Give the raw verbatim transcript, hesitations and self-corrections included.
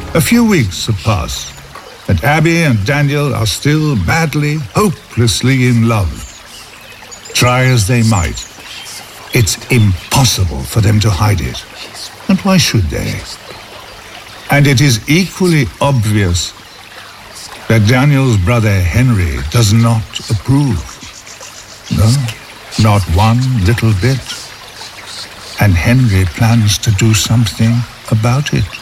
A few weeks have passed, and Abby and Daniel are still madly, hopelessly in love. Try as they might, it's impossible for them to hide it. And why should they? And it is equally obvious that Daniel's brother Henry does not approve. No, not one little bit. And Henry plans to do something about it.